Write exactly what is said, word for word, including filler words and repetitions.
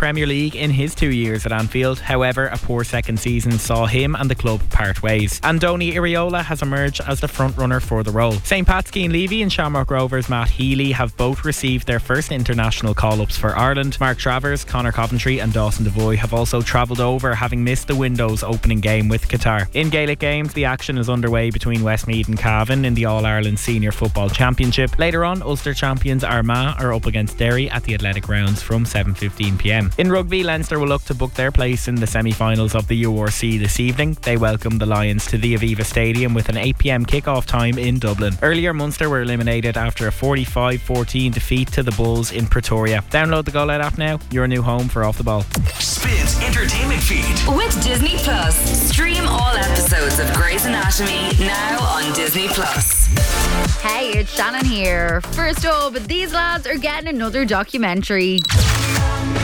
Premier League in his two years at Anfield. However, a poor second season saw him and the club part ways. Andoni Iraola has emerged as the front runner for the role. Saint Pat's Cian Levy and Shamrock Rovers' Matt Healy have both received their first international call-ups for Ireland. Mark Travers, Conor Coventry and Dawson Devoy have also travelled over, having missed the window's opening game with Qatar. In Gaelic games, the action is underway between Westmeath and Cavan in the All-Ireland Senior Football Championship. Later on, Ulster champions Armagh are up against Derry at the Athletic Grounds from seven fifteen p m. In rugby, Leinster will look to book their place in the semi-finals of the U R C this evening. They welcome the Lions to the Aviva Stadium with an eight p m kick-off time in Dublin. Earlier, Munster were eliminated after a forty-five fourteen defeat to the Bulls in Pretoria. Download the Go Loud app now, your new home for Off the Ball. Spins Entertainment Feed with Disney Plus. Stream all episodes of Grey's Anatomy now on Disney Plus. Hey, it's Shannon here. First up, these lads are getting another documentary.